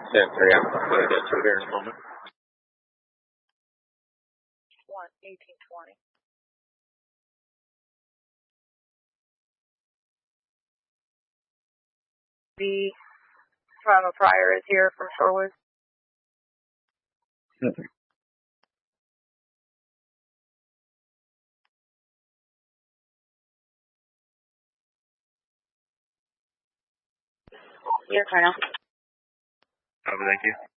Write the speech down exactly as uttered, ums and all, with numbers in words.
Yeah, sorry, I'm going to get to here in a moment. one eighteen twenty. The Toronto Prior is here from Shorewood. Mm-hmm. Yes, I know. Oh, thank you.